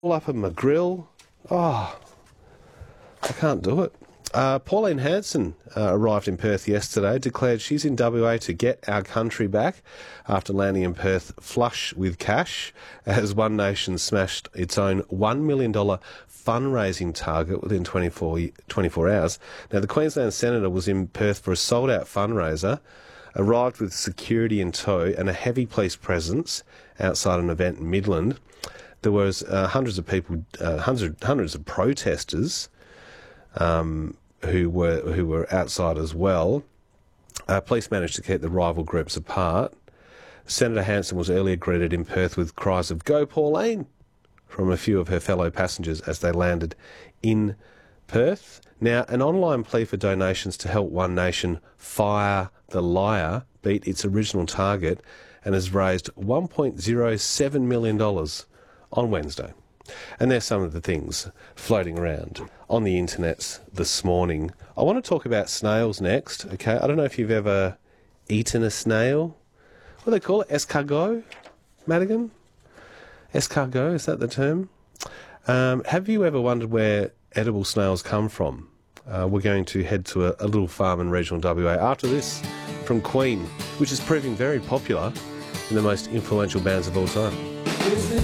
all up in my grill. Oh, I can't do it. Pauline Hanson arrived in Perth yesterday, declared she's in WA to get our country back after landing in Perth flush with cash as One Nation smashed its own $1 million fundraising target within 24 hours. Now, the Queensland Senator was in Perth for a sold-out fundraiser, arrived with security in tow and a heavy police presence outside an event in Midland. There was hundreds of people, hundreds of protesters who were outside as well. Police managed to keep the rival groups apart. Senator Hanson was earlier greeted in Perth with cries of "Go Pauline" from a few of her fellow passengers as they landed in Perth. Now, an online plea for donations to help One Nation fire the liar beat its original target and has raised $1.07 million on Wednesday. And there's some of the things floating around on the internet this morning. I want to talk about snails next, okay? I don't know if you've ever eaten a snail. What do they call it? Escargot? Madigan? Escargot, is that the term? Have you ever wondered where edible snails come from? We're going to head to a little farm in regional WA after this from Queen, which is proving very popular in the most influential bands of all time.